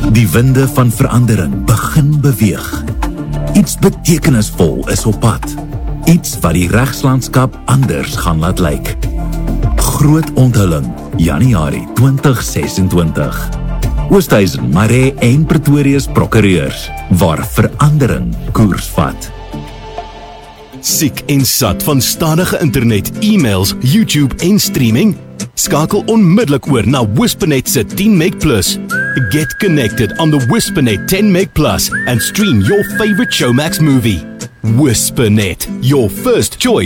Die winde van verandering begin beweeg. Iets betekenisvol is op pad. Iets wat die regslandskap anders gaan laat lyk. Groot onthulling, Januarie 2026. Oosthuizen, Maree en Pretoria's prokureurs, waar verandering koers vat. Siek en sat van stadige internet, e-mails, YouTube en streaming? Skakel onmiddellik oor na Wispenet se 10 Meg Plus. Get connected on the Wispenet 10 Meg Plus and stream your favorite Showmax movie. Wispenet, your first choice